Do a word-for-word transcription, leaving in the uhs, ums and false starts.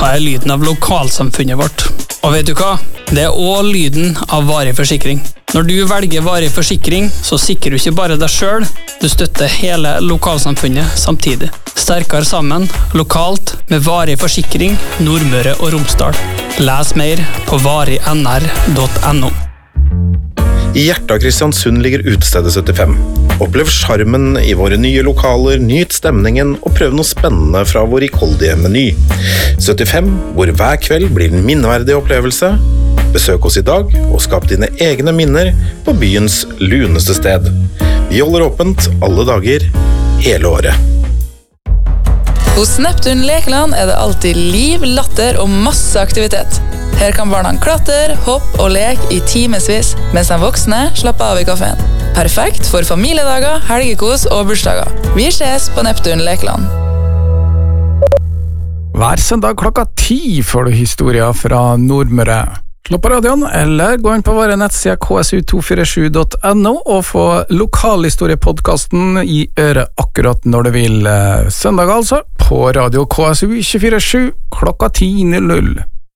er lyden av lokalsamfunnet vårt. Og vet du hva? Det er også lyden av varig forsikring. Når du velger varig forsikring, så sikrer du ikke bare deg selv, du støtter hele lokalsamfunnet samtidig. Sterkere sammen, lokalt, med varig forsikring, Nordmøre og Romsdal. Les mer på varig n r punktum n o. I hjertet av Kristiansund ligger Utestedet syttifem. Opplev charmen i våre nye lokaler, nyt stemningen og prøv noe spennende fra vår rikholdige meny. syttifem, hvor hver kveld blir en minneverdig opplevelse. Besøk oss i dag og skap dine egne minner på byens luneste sted. Vi holder åpent alle dager, hele året. Hos Neptun Lekeland er det alltid liv, latter og masse aktivitet. Her kan barna klatre, hoppe og leke i timesvis, mens de voksne slapper av i kaféen. Perfekt for familiedager, helgekos og bursdager. Vi ses på Neptun Lekeland. Hver søndag klokka ti får du historier fra Nordmøre. Slå på radioen, eller gå inn på våre nettsider k s u to fire sju punktum n o og få lokalhistoriepodcasten i øret akkurat når du vil. Søndag altså, på radio K S U to fire sju klokka ti null null.